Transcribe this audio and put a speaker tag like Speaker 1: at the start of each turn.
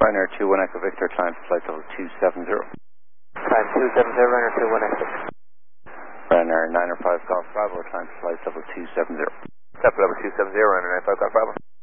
Speaker 1: Ryanair 21 Echo Victor, climb to flight level 270.
Speaker 2: Climb 270, Ryanair 21 Echo.
Speaker 1: Ryanair 905 Golf Bravo, climb to flight level 270.
Speaker 2: Step level 270, Ryanair 95 Golf Bravo.